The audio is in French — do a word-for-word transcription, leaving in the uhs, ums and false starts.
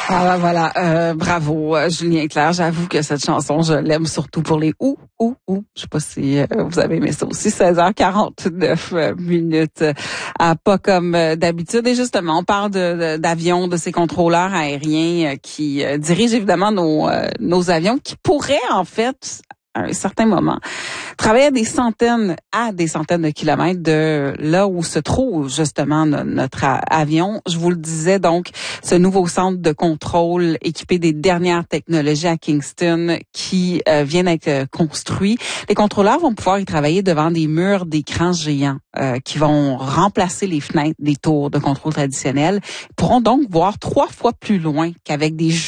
Ah ben voilà, euh, bravo euh, Julien Clerc. J'avoue que cette chanson, je l'aime surtout pour les ou, ou, ou. Je sais pas si euh, vous avez aimé ça aussi. seize heures quarante-neuf minutes. Ah, pas comme euh, d'habitude. Et justement, on parle de, de, d'avions, de ces contrôleurs aériens euh, qui euh, dirigent évidemment nos, euh, nos avions, qui pourraient en fait, à un certain moment, travailler à des centaines, à des centaines de kilomètres de là où se trouve justement no- notre a- avion. Je vous le disais donc, ce nouveau centre de contrôle équipé des dernières technologies à Kingston qui euh, vient d'être euh, construit. Les contrôleurs vont pouvoir y travailler devant des murs d'écrans géants euh, qui vont remplacer les fenêtres des tours de contrôle traditionnelles. Ils pourront donc voir trois fois plus loin qu'avec des